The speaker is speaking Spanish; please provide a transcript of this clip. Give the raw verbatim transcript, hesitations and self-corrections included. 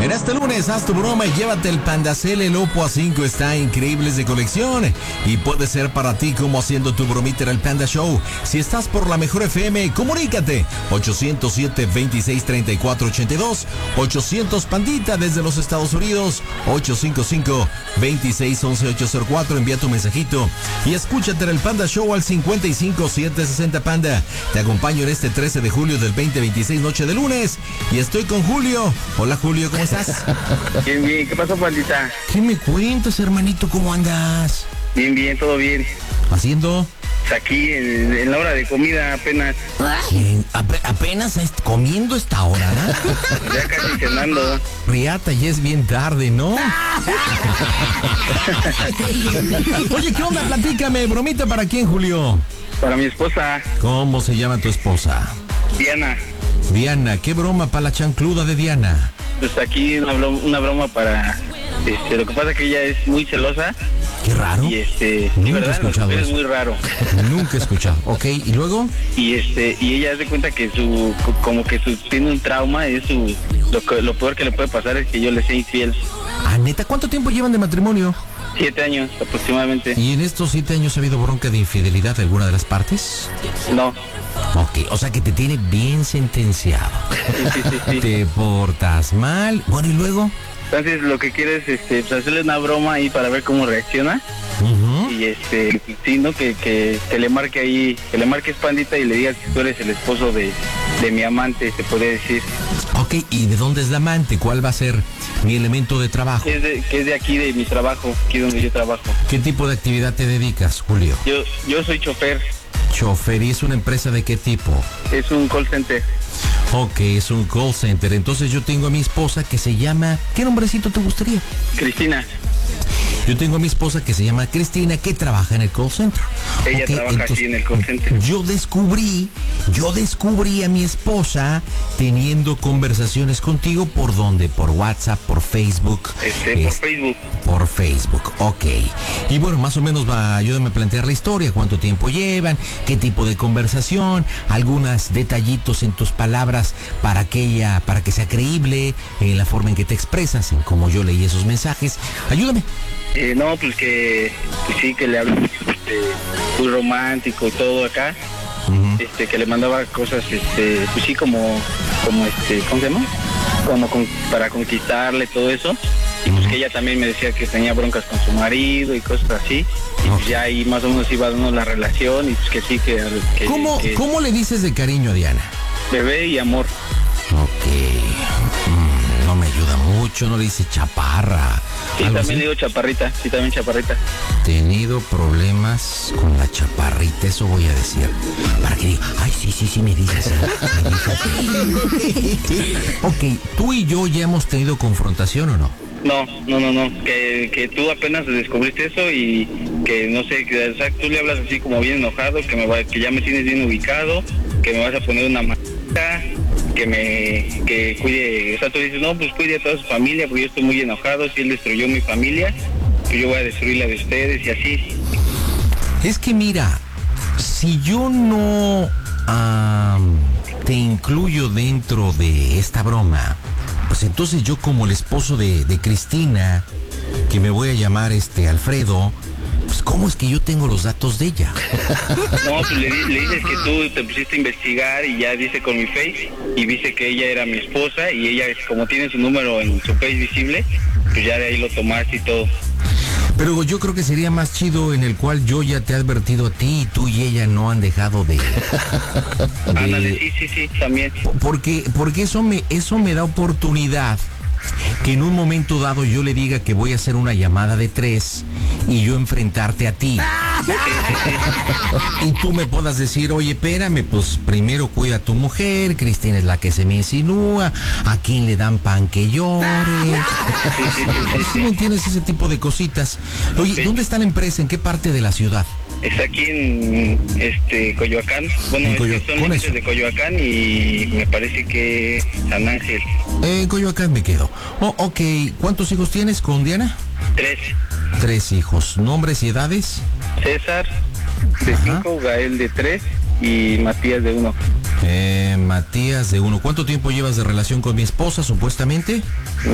En este lunes, haz tu broma y llévate el Pandacel, el Oppo A cinco está increíbles de colección. Y puede ser para ti como haciendo tu bromita en el Panda Show. Si estás por la mejor F M, comunícate. ochocientos siete, veintiséis, treinta y cuatro, ochenta y dos. ochocientos Pandita desde los Estados Unidos. ochocientos cincuenta y cinco, veintiséis, once, ochocientos cuatro. Envía tu mensajito. Y escúchate en el Panda Show al cincuenta y cinco, setecientos sesenta Panda. Te acompaño en este trece de julio del veinte veintiséis, noche de lunes. Y estoy con Julio. Hola, Julio, ¿cómo estás? Bien, bien. ¿Qué pasó, Pandita? ¿Qué me cuentas, hermanito? ¿Cómo andas? Bien, bien, todo bien. ¿Haciendo? Aquí en, en la hora de comida apenas. Ay, ap- apenas est- comiendo esta hora, ¿no? Ya casi cenando. Riata, ya es bien tarde, ¿no? Oye, ¿qué onda? Platícame, bromita para quién, Julio. Para mi esposa, ¿Cómo se llama tu esposa? Diana. Diana, ¿qué broma para la chancluda de Diana? Pues aquí una broma, una broma para... Este, lo que pasa es que ella es muy celosa. Qué raro. Y este... Nunca de verdad, he escuchado es eso. muy raro. Nunca he escuchado. Ok, ¿y luego? Y este... Y ella hace cuenta que su... Como que su, tiene un trauma, es su... Lo, que, lo peor que le puede pasar es que yo le sea infiel. Ah, neta, ¿cuánto tiempo llevan de matrimonio? Siete años aproximadamente. ¿Y en estos siete años ha habido bronca de infidelidad de alguna de las partes? No. Ok, o sea que te tiene bien sentenciado. Sí, sí, sí, sí. Te portas mal. Bueno, ¿y luego? Entonces lo que quiero es este, pues, hacerle una broma ahí para ver cómo reacciona. Uh-huh. Y este, sí, ¿no? Que, que, que le marque ahí, que le marques Pandita y le digas que tú eres el esposo de, de mi amante, se podría decir. Ok, ¿y de dónde es la amante? ¿Cuál va a ser mi elemento de trabajo? Que es de, que es de aquí, de mi trabajo, aquí donde yo trabajo. ¿Qué tipo de actividad te dedicas, Julio? Yo, yo soy chofer, Chofer, ¿y es una empresa de qué tipo? es un call center. Ok, es un call center. Entonces yo tengo a mi esposa que se llama... ¿Qué nombrecito te gustaría? Cristina, Yo tengo a mi esposa que se llama Cristina, que trabaja en el call center. ella Ok, trabaja entonces, aquí en el call center. Yo descubrí, yo descubrí a mi esposa teniendo conversaciones contigo. ¿Por dónde? Por WhatsApp, por Facebook. Este, por Es- Facebook. Por Facebook, ok. Y bueno, más o menos va, ayúdame a plantear la historia, cuánto tiempo llevan, qué tipo de conversación, algunos detallitos en tus palabras para que ella, para que sea creíble, en la forma en que te expresas, en cómo yo leí esos mensajes. Ayúdame. Eh, no, pues que, que sí, que le hablo este, muy romántico y todo acá. Ujú. Este, que le mandaba cosas, este, pues sí, como, como este, ¿cómo se llama? Como con- para conquistarle todo eso. Y pues que ella también me decía que tenía broncas con su marido y cosas así. Y pues Ok. ya ahí más o menos iba dando la relación y pues que sí, que, que, ¿Cómo, que ¿Cómo le dices de cariño a Diana? bebé y amor. Ok. Mm, no me ayuda mucho, no le dice chaparra. Sí, algo también así. digo chaparrita, sí, también chaparrita. Tenido problemas con la chaparrita, eso voy a decir. Para que diga, ay, sí, sí, sí, me dices. Me dices. Ok, ¿tú y yo ya hemos tenido confrontación o no? No, no, no, no, que, que tú apenas descubriste eso y que no sé, que o sea, tú le hablas así como bien enojado, que me va, que ya me tienes bien ubicado, que me vas a poner una manita, que me, que cuide, o sea, tú dices, no, pues cuide a toda su familia, porque yo estoy muy enojado, si él destruyó mi familia, pues yo voy a destruir la de ustedes y así. Es que mira, si yo no am, te incluyo dentro de esta broma, pues entonces yo como el esposo de, de Cristina, que me voy a llamar este Alfredo, pues ¿cómo es que yo tengo los datos de ella? No, pues le, di- le dices que tú te pusiste a investigar y ya dice con mi face y dice que ella era mi esposa y ella, como tiene su número en su face visible, pues ya de ahí lo tomaste y todo. Pero yo creo que sería más chido en el cual yo ya te he advertido a ti y tú y ella no han dejado de... de- Ándale, sí, sí, sí, también. porque porque eso me eso me da oportunidad que en un momento dado yo le diga que voy a hacer una llamada de tres y yo enfrentarte a ti. Y tú me puedas decir, oye, espérame, pues primero cuida a tu mujer, Cristina es la que se me insinúa, a quién le dan pan que llore. ¿Sí me entiendes? Ese tipo de cositas. Oye, ¿dónde está la empresa? ¿En qué parte de la ciudad? Está aquí en este Coyoacán. Bueno, En es que Coyo- son con límites eso. de Coyoacán y me parece que San Ángel. En Coyoacán me quedo. Oh, ok, ¿cuántos hijos tienes con Diana? Tres. Tres hijos. ¿Nombres y edades? César de Ajá. cinco, Gael de tres y Matías de uno. Eh, Matías de uno. ¿Cuánto tiempo llevas de relación con mi esposa, supuestamente?